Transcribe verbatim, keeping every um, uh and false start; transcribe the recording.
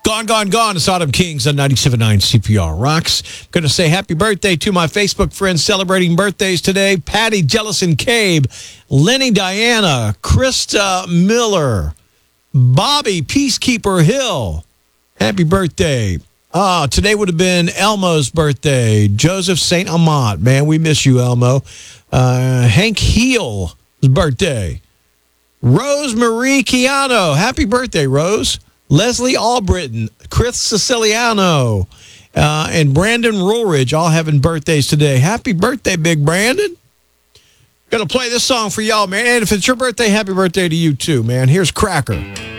Gone, gone, gone. It's Autumn Kings on ninety-seven point nine C P R Rocks. Going to say happy birthday to my Facebook friends celebrating birthdays today. Patty Jellison Cabe, Lenny Diana, Krista Miller, Bobby Peacekeeper Hill. Happy birthday. Uh, today would have been Elmo's birthday. Joseph Saint Amant. Man, we miss you, Elmo. Uh, Hank Heel's birthday. Rose Marie Chiano. Happy birthday, Rose. Leslie Albritton, Chris Siciliano, uh, and Brandon Roolridge all having birthdays today. Happy birthday, Big Brandon. Gonna play this song for y'all, man. And if it's your birthday, happy birthday to you too, man. Here's Cracker.